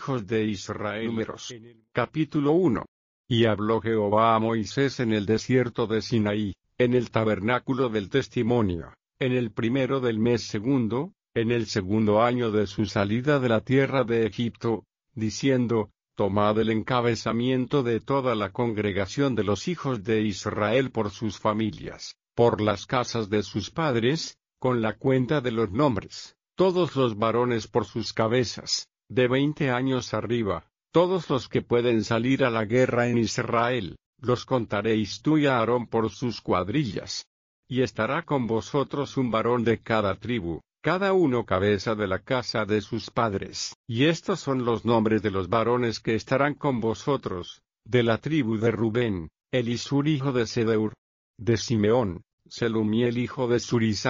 hijos de Israel. Números. Capítulo 1. Y habló Jehová a Moisés en el desierto de Sinaí, en el tabernáculo del testimonio, en el primero del mes segundo, en el segundo año de su salida de la tierra de Egipto, diciendo: Tomad el encabezamiento de toda la congregación de los hijos de Israel por sus familias, por las casas de sus padres, con la cuenta de los nombres, todos los varones por sus cabezas, de 20 años arriba, todos los que pueden salir a la guerra en Israel, los contaréis tú y Aarón por sus cuadrillas. Y estará con vosotros un varón de cada tribu, cada uno cabeza de la casa de sus padres. Y estos son los nombres de los varones que estarán con vosotros: de la tribu de Rubén, Elisur hijo de Sedeur; de Simeón, Selumiel hijo de Surisam.